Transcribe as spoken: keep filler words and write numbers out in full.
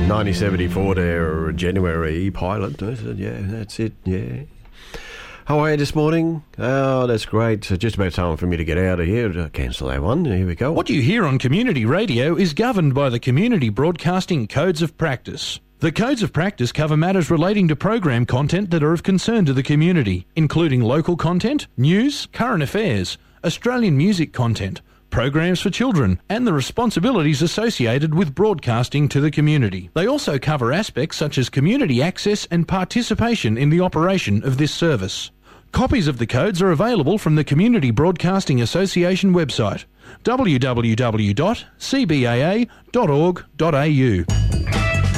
nineteen seventy-four there, January pilot. I said, yeah, that's it, yeah. How are you this morning? Oh, that's great. So just about time for me to get out of here. Uh, cancel that one. Here we go. What you hear on community radio is governed by the Community Broadcasting Codes of Practice. The Codes of Practice cover matters relating to program content that are of concern to the community, including local content, news, current affairs, Australian music content, programs for children, and the responsibilities associated with broadcasting to the community. They also cover aspects such as community access and participation in the operation of this service. Copies of the codes are available from the Community Broadcasting Association website, w w w dot c b a a dot org dot a u.